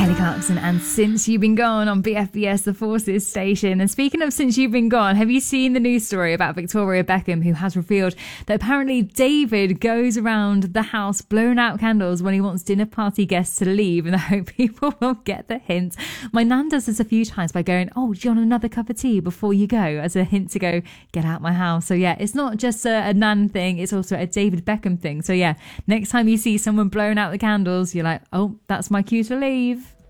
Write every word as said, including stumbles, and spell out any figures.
Kelly Clarkson and Since You've Been Gone on B F B S, the Forces station. And speaking of Since You've Been Gone, have you seen the news story about Victoria Beckham, who has revealed that apparently David goes around the house blowing out candles when he wants dinner party guests to leave, and I hope people will get the hint. My nan does this a few times by going, oh, do you want another cup of tea before you go, as a hint to go, get out my house. So yeah, it's not just a, a nan thing, it's also a David Beckham thing. So yeah, next time you see someone blowing out the candles, you're like, oh, that's my cue to leave.